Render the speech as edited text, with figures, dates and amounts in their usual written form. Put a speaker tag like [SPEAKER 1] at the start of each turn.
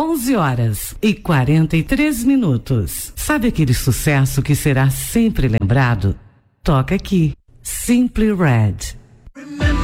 [SPEAKER 1] 11h43. Sabe aquele sucesso que será sempre lembrado? Toca aqui. Simply Red.